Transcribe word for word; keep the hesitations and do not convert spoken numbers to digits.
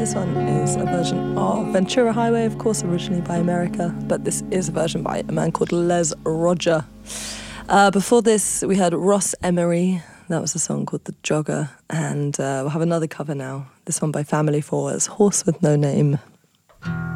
This one is a version of Ventura Highway, of course, originally by America, but this is a version by a man called Les Roger. Uh, before this, we had Ross Emery. That was a song called The Jogger. And uh, we'll have another cover now. This one by Family Four. It's Horse with No Name.